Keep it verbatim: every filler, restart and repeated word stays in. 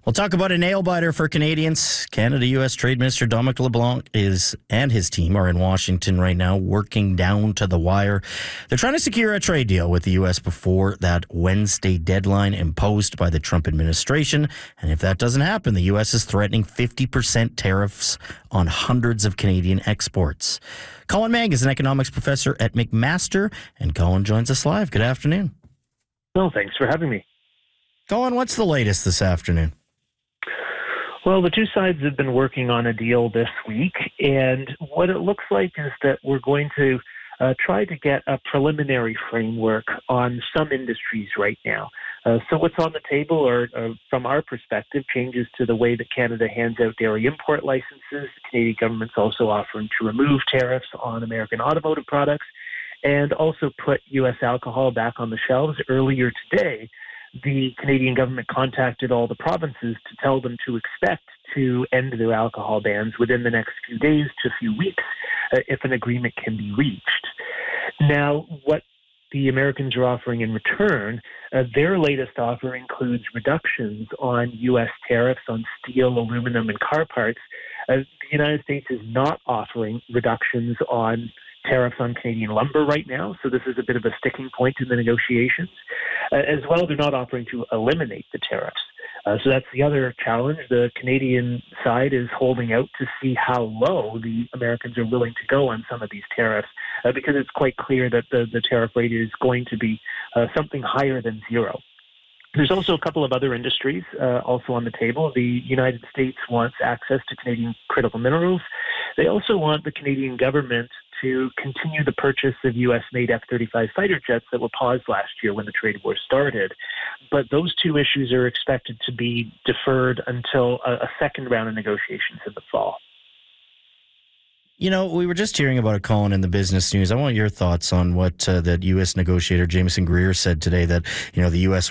We'll talk about a nail biter for Canadians. Canada U S Trade Minister Dominic LeBlanc is and his team are in Washington right now, working down to the wire. They're trying to secure a trade deal with the U S before that Wednesday deadline imposed by the Trump administration. And if that doesn't happen, the U S is threatening fifty percent tariffs on hundreds of Canadian exports. Colin Mang is an economics professor at McMaster, and Colin joins us live. Good afternoon. Well, thanks for having me. Colin, what's the latest this afternoon? Well, the two sides have been working on a deal this week, and what it looks like is that we're going to uh, try to get a preliminary framework on some industries right now. Uh, so what's on the table are, uh, from our perspective, changes to the way that Canada hands out dairy import licenses. The Canadian government's also offering to remove tariffs on American automotive products and also put U S alcohol back on the shelves. Earlier today, the Canadian government contacted all the provinces to tell them to expect to end their alcohol bans within the next few days to a few weeks uh, if an agreement can be reached. Now, what the Americans are offering in return, uh, their latest offer includes reductions on U S tariffs on steel, aluminum, and car parts. Uh, the United States is not offering reductions on tariffs on Canadian lumber right now, so this is a bit of a sticking point in the negotiations. Uh, as well, they're not offering to eliminate the tariffs. Uh, so that's the other challenge. The Canadian side is holding out to see how low the Americans are willing to go on some of these tariffs, uh, because it's quite clear that the, the tariff rate is going to be uh, something higher than zero. There's also a couple of other industries uh, also on the table. The United States wants access to Canadian critical minerals. They also want the Canadian government to continue the purchase of U S-made F thirty-five fighter jets that were paused last year when the trade war started. But those two issues are expected to be deferred until a, a second round of negotiations in the fall. You know, we were just hearing about it, Colin, in the business news. I want your thoughts on what uh, that U S negotiator Jameson Greer said today, that, you know, the U S